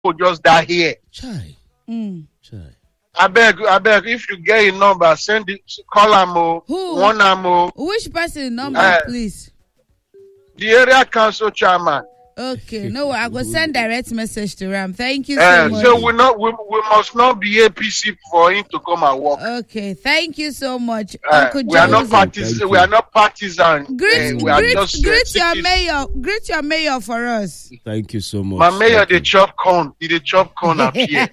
just die here. Chai. Chai. I beg, if you get a number, send it, call Amo, one Amo. Which person number, please? The area council chairman. Okay, no, I will send direct message to Ram. Thank you so much. So we must not be APC for him to come and work. Okay, thank you so much, Uncle we are not partisan. We are not partisan. Greet your mayor. Greet your mayor for us. Thank you so much. My mayor, they chop corn. They chop corn up here.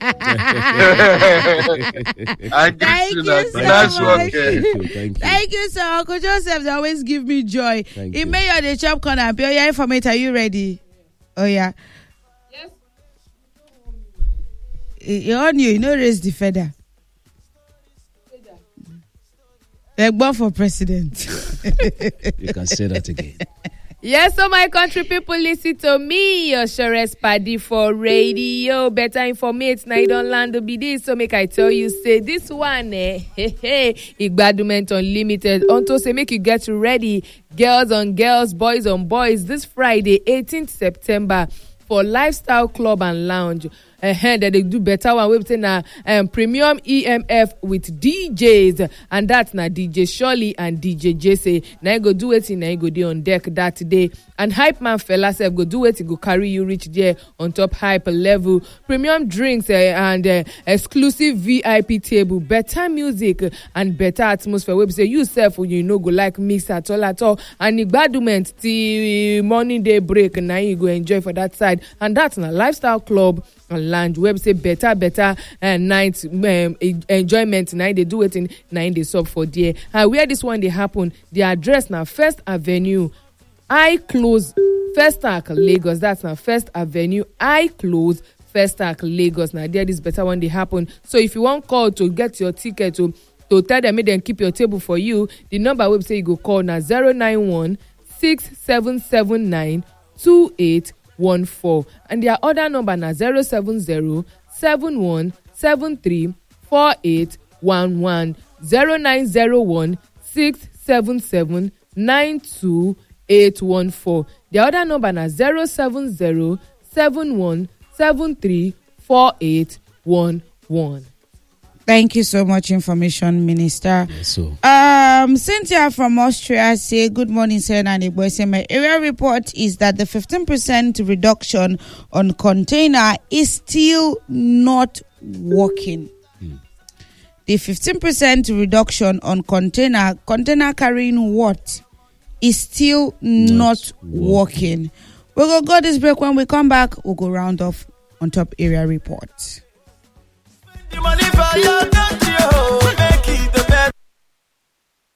Thank you so much. Thank you, sir. Uncle Joseph always give me joy. In mayor, they chop corn up here. Your information, are you ready? Oh yeah. Yes. You're on you know raise the feather. Egbo for president. You can say that again. Yes, so my country people, listen to me, your surest paddy for radio. Better informate, now you don't land to be this. So make I tell you, say this one, Igbadument Unlimited. Onto say make you get ready, girls on girls, boys on boys, this Friday, 18th September, for Lifestyle Club and Lounge. That they do better one way na premium EMF with DJs, and that's na DJ Shirley and DJ Jesse. Now you go do it, now you go there on deck that day. And Hype Man fella self go do it, go carry you reach there on top hype level. Premium drinks and exclusive VIP table, better music and better atmosphere. We say you self you know go like mix at all. And Igbadument till morning day break, now you go enjoy for that side. And that's na Lifestyle Club and Lounge. Web say better night enjoyment. Now they do it in 9 days up for there. Where this one they happen, the address now First Avenue, I close First Arc Lagos. That's now First Avenue, I close First Arc Lagos. Now there this better one they happen. So if you want call to get your ticket to tell them, make them keep your table for you, the number website you go call now 091 6779 2814, and their other number na 070 7173 4811 0901 677 92814. The other number na 070 7173 4811. Thank you so much, Information Minister. Yes, so. Cynthia from Austria say, good morning, sir. And my area report is that the 15% reduction on container is still not working. The 15% reduction on container carrying what is still not working. We'll go this break. When we come back, we'll go round off on top area report. The money for you.